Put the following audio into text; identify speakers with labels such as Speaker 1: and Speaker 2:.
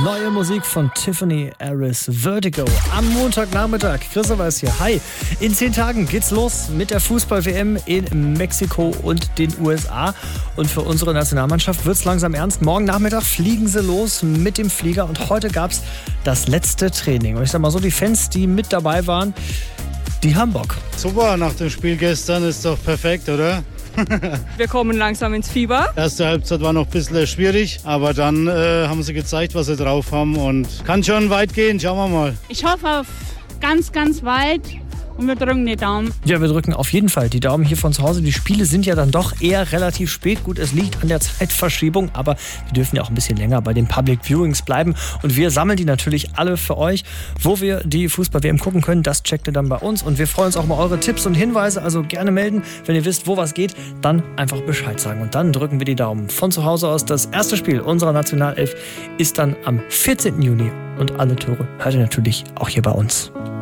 Speaker 1: Neue Musik von Tiffany Harris, Vertigo. Am Montagnachmittag, Christopher ist hier. Hi, in 10 Tagen geht's los mit der Fußball-WM in Mexiko und den USA. Und für unsere Nationalmannschaft wird's langsam ernst. Morgen Nachmittag fliegen sie los mit dem Flieger. Und heute gab's das letzte Training. Und ich sag mal so, die Fans, die mit dabei waren, die haben Bock.
Speaker 2: Super, nach dem Spiel gestern ist doch perfekt, oder?
Speaker 3: Wir kommen langsam ins Fieber.
Speaker 2: Erste Halbzeit war noch ein bisschen schwierig, aber dann haben sie gezeigt, was sie drauf haben und kann schon weit gehen. Schauen wir mal.
Speaker 4: Ich hoffe auf ganz, ganz weit und wir drücken die Daumen.
Speaker 1: Ja, wir drücken auf jeden Fall die Daumen hier von zu Hause. Die Spiele sind ja dann doch eher relativ spät. Gut, es liegt an der Zeitverschiebung, aber wir dürfen ja auch ein bisschen länger bei den Public Viewings bleiben. Und wir sammeln die natürlich alle für euch. Wo wir die Fußball-WM gucken können, das checkt ihr dann bei uns. Und wir freuen uns auch mal eure Tipps und Hinweise. Also gerne melden, wenn ihr wisst, wo was geht, dann einfach Bescheid sagen. Und dann drücken wir die Daumen von zu Hause aus. Das erste Spiel unserer Nationalelf ist dann am 14. Juni. Und alle Tore hört ihr natürlich auch hier bei uns.